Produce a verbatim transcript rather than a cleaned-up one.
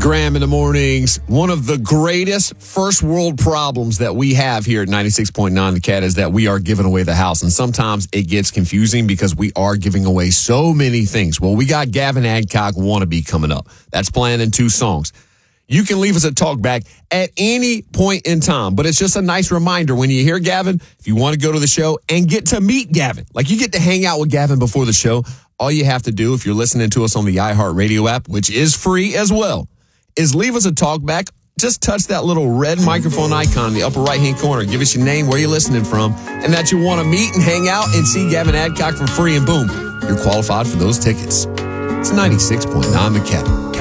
Graham in the mornings. One of the greatest first world problems that we have here at ninety-six point nine The Cat is that we are giving away the house. And sometimes it gets confusing because we are giving away so many things. Well, we got Gavin Adcock Wannabe coming up. That's playing in two songs. You can leave us a talkback at any point in time, but it's just a nice reminder when you hear Gavin, if you want to go to the show and get to meet Gavin, like you get to hang out with Gavin before the show, all you have to do if you're listening to us on the iHeartRadio app, which is free as well, is leave us a talkback. Just touch that little red microphone icon in the upper right-hand corner. Give us your name, where you're listening from, and that you want to meet and hang out and see Gavin Adcock for free, and boom, you're qualified for those tickets. It's ninety-six point nine The Cat.